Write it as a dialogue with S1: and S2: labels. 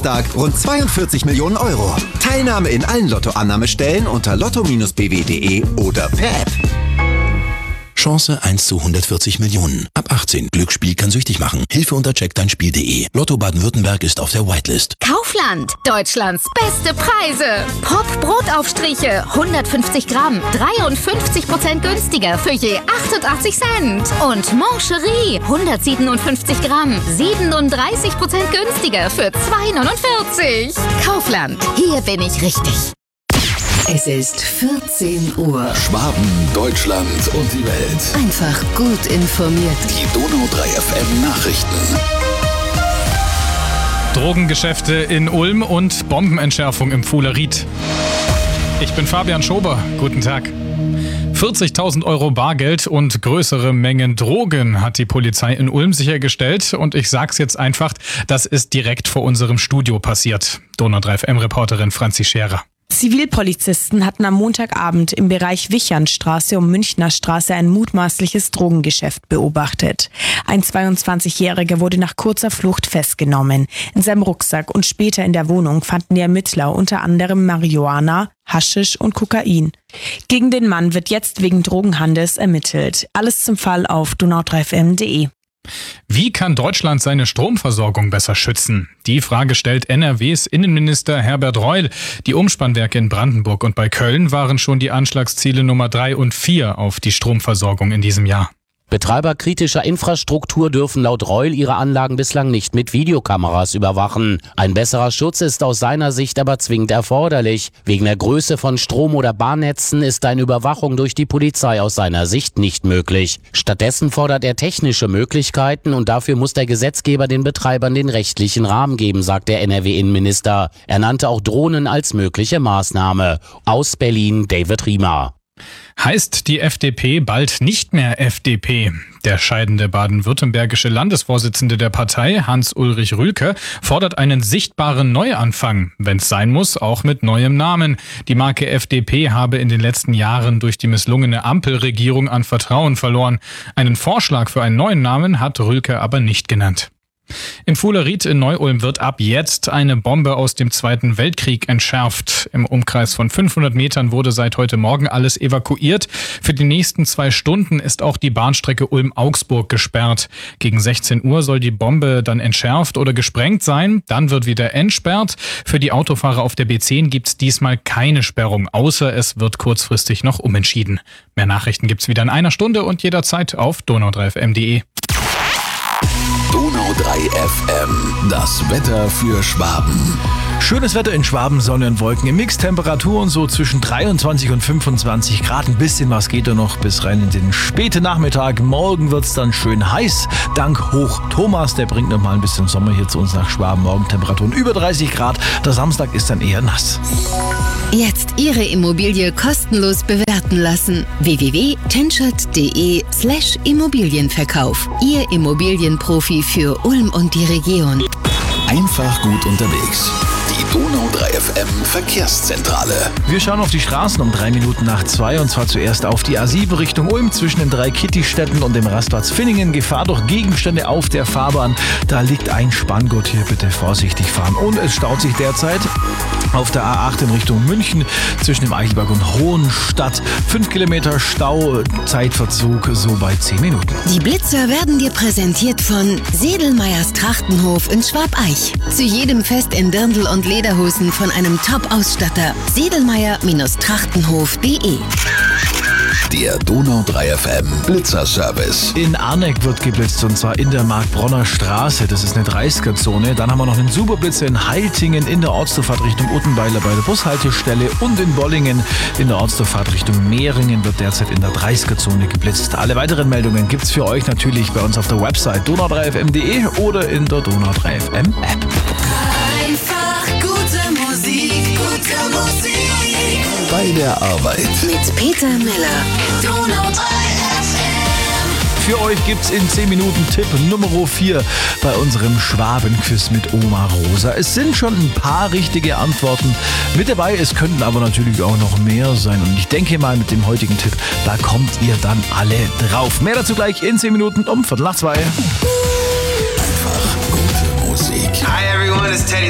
S1: Rund 42 Millionen Euro. Teilnahme in allen Lottoannahmestellen unter lotto-bw.de oder per App.
S2: Chance 1 zu 140 Millionen. Ab 18. Glücksspiel kann süchtig machen. Hilfe unter checkdeinspiel.de. Lotto Baden-Württemberg ist auf der Whitelist.
S3: Kaufland. Deutschlands beste Preise. Pop Brotaufstriche. 150 Gramm. 53% günstiger für je 88 Cent. Und Mancherie. 157 Gramm. 37% günstiger für 2,49. Kaufland. Hier bin ich richtig.
S4: Es ist 14 Uhr.
S2: Schwaben, Deutschland und die Welt.
S4: Einfach gut informiert.
S2: Die Donau 3 FM Nachrichten.
S5: Drogengeschäfte in Ulm und Bombenentschärfung im Fuhleried. Ich bin Fabian Schober. Guten Tag. 40.000 Euro Bargeld und größere Mengen Drogen hat die Polizei in Ulm sichergestellt. Und ich sag's jetzt einfach, das ist direkt vor unserem Studio passiert. Donau 3 FM-Reporterin Franzi Scherer.
S6: Zivilpolizisten hatten am Montagabend im Bereich Wichernstraße und Münchner Straße ein mutmaßliches Drogengeschäft beobachtet. Ein 22-Jähriger wurde nach kurzer Flucht festgenommen. In seinem Rucksack und später in der Wohnung fanden die Ermittler unter anderem Marihuana, Haschisch und Kokain. Gegen den Mann wird jetzt wegen Drogenhandels ermittelt. Alles zum Fall auf donau3fm.de.
S5: Wie kann Deutschland seine Stromversorgung besser schützen? Die Frage stellt NRWs Innenminister Herbert Reul. Die Umspannwerke in Brandenburg und bei Köln waren schon die Anschlagsziele Nummer 3 und 4 auf die Stromversorgung in diesem Jahr.
S7: Betreiber kritischer Infrastruktur dürfen laut Reul ihre Anlagen bislang nicht mit Videokameras überwachen. Ein besserer Schutz ist aus seiner Sicht aber zwingend erforderlich. Wegen der Größe von Strom- oder Bahnnetzen ist eine Überwachung durch die Polizei aus seiner Sicht nicht möglich. Stattdessen fordert er technische Möglichkeiten und dafür muss der Gesetzgeber den Betreibern den rechtlichen Rahmen geben, sagt der NRW-Innenminister. Er nannte auch Drohnen als mögliche Maßnahme. Aus Berlin David Riemer.
S5: Heißt die FDP bald nicht mehr FDP? Der scheidende baden-württembergische Landesvorsitzende der Partei, Hans-Ulrich Rühlke, fordert einen sichtbaren Neuanfang, wenn es sein muss, auch mit neuem Namen. Die Marke FDP habe in den letzten Jahren durch die misslungene Ampelregierung an Vertrauen verloren. Einen Vorschlag für einen neuen Namen hat Rühlke aber nicht genannt. Im Fuhleried in Neu-Ulm wird ab jetzt eine Bombe aus dem Zweiten Weltkrieg entschärft. Im Umkreis von 500 Metern wurde seit heute Morgen alles evakuiert. Für die nächsten 2 Stunden ist auch die Bahnstrecke Ulm-Augsburg gesperrt. Gegen 16 Uhr soll die Bombe dann entschärft oder gesprengt sein. Dann wird wieder entsperrt. Für die Autofahrer auf der B10 gibt's diesmal keine Sperrung, außer es wird kurzfristig noch umentschieden. Mehr Nachrichten gibt's wieder in einer Stunde und jederzeit auf donau3fm.de.
S2: Donau 3 FM. Das Wetter für Schwaben.
S8: Schönes Wetter in Schwaben, Sonne und Wolken. Im Mix Temperaturen so zwischen 23 und 25 Grad. Ein bisschen was geht da noch bis rein in den späten Nachmittag. Morgen wird's dann schön heiß. Dank Hoch Thomas, der bringt noch mal ein bisschen Sommer hier zu uns nach Schwaben. Morgen Temperaturen über 30 Grad. Der Samstag ist dann eher nass.
S4: Jetzt Ihre Immobilie kostenlos bewerten lassen. www.tenschert.de/Immobilienverkauf. Ihr Immobilienprofi für Ulm und die Region.
S2: Einfach gut unterwegs. Die Donau 3 FM Verkehrszentrale.
S8: Wir schauen auf die Straßen um 3 Minuten nach 2 und zwar zuerst auf die A7 Richtung Ulm zwischen den 3 Kittistädten und dem Rastplatz Finningen. Gefahr durch Gegenstände auf der Fahrbahn. Da liegt ein Spanngurt, hier bitte vorsichtig fahren. Und es staut sich derzeit auf der A8 in Richtung München zwischen dem Eichelberg und Hohenstadt. 5 Kilometer Stau, Zeitverzug so bei 10 Minuten.
S4: Die Blitzer werden dir präsentiert von Sedelmeyers Trachtenhof in Schwabeich. Zu jedem Fest in Dirndl und Lederhosen von einem Top-Ausstatter. Sedelmeyer-Trachtenhof.de.
S2: Der Donau 3 FM Blitzerservice.
S8: In Arneck wird geblitzt und zwar in der Markbronner Straße. Das ist eine 30er-Zone. Dann haben wir noch einen Superblitzer in Heiltingen in der Ortsdorfahrt Richtung Uttenweiler bei der Bushaltestelle und in Bollingen in der Ortsdorfahrt Richtung Mehringen wird derzeit in der 30er-Zone geblitzt. Alle weiteren Meldungen gibt's für euch natürlich bei uns auf der Website donau3fm.de oder in der Donau 3 FM App.
S9: Einfach gute Musik, gute Musik.
S2: Bei der Arbeit.
S4: Mit Peter Miller.
S9: Donau 3 FM.
S8: Für euch gibt's in 10 Minuten Tipp Nummer 4 bei unserem Schwabenquiz mit Oma Rosa. Es sind schon ein paar richtige Antworten mit dabei. Es könnten aber natürlich auch noch mehr sein. Und ich denke mal, mit dem heutigen Tipp, da kommt ihr dann alle drauf. Mehr dazu gleich in 10 Minuten um 1:45.
S2: Einfach gute Musik.
S10: Hi everyone, it's Teddy